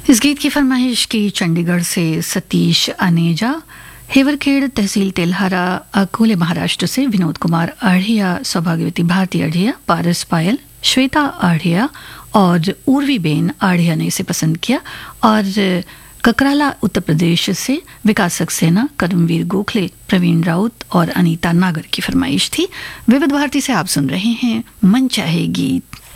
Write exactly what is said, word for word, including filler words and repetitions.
इस गीत की फरमाइश की चंडीगढ़ से सतीश अनेजा, हेवरखेड़ तहसील तेल्हारा अकोले महाराष्ट्र से विनोद कुमार आढ़िया, सौभाग्यवती भारती आढ़िया, पारस पायल, श्वेता आढ़िया और उर्वी बेन आढ़िया ने इसे पसंद किया। और ककराला उत्तर प्रदेश से विकास सक्सेना, करमवीर गोखले, प्रवीण राउत और अनीता नागर की फरमाइश थी। विविध भारती से आप सुन रहे हैं मन चाहे गीत।